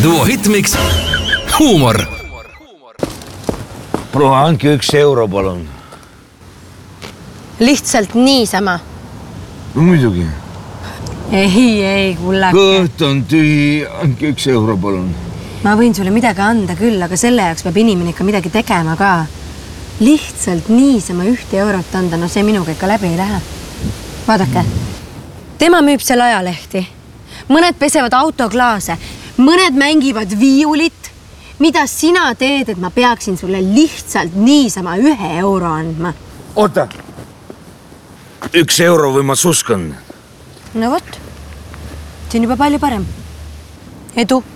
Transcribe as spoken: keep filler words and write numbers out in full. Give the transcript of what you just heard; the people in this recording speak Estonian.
Duo Hitmix. Huumor. Proua, andke üks euro, palun. Lihtsalt niisama. No muidugi. Ei, ei, kullake. Kõht on tühi, andke üks euro, palun. Ma võin sulle midagi anda küll, aga selle jaoks peab inimene ikka midagi tegema ka. Lihtsalt niisama ühte eurot anda, no see minuga ikka läbi ei lähe. Vaadake, tema müüb seal ajalehti. Mõned pesevad autoklaase, mõned mängivad viiulit. Mida sina teed, et ma peaksin sulle lihtsalt niisama ühe euro andma? Oota, üks euro või ma suskan. No vot, see on juba palju parem. Edu!